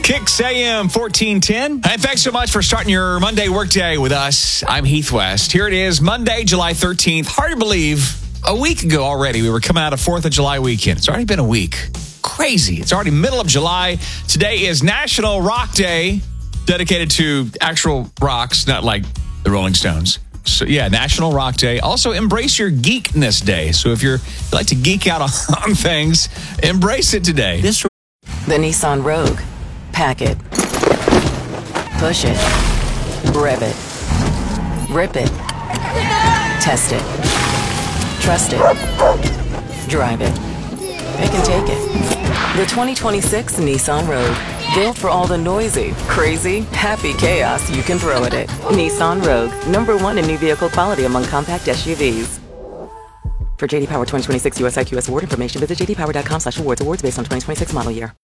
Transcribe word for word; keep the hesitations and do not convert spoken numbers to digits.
Kicks A M fourteen ten. And thanks so much for starting your Monday workday with us. I'm Heath West. Here it is, Monday, July thirteenth. Hard to believe, a week ago already, we were coming out of fourth of July weekend. It's already been a week. Crazy. It's already middle of July. Today is National Rock Day, dedicated to actual rocks, not like the Rolling Stones. So, yeah, National Rock Day. Also, Embrace Your Geekness Day. So if you're, you like to geek out on things, embrace it today. This The Nissan Rogue. Pack it. Push it. Rev it. Rip it. Test it. Trust it. Drive it. Pick and take it. The twenty twenty-six Nissan Rogue. Built for all the noisy, crazy, happy chaos you can throw at it. Nissan Rogue. Number one in new vehicle quality among compact S U Vs. For J D Power twenty twenty-six U S I Q S award information, visit j d power dot com slash awards. Awards based on twenty twenty-six model year.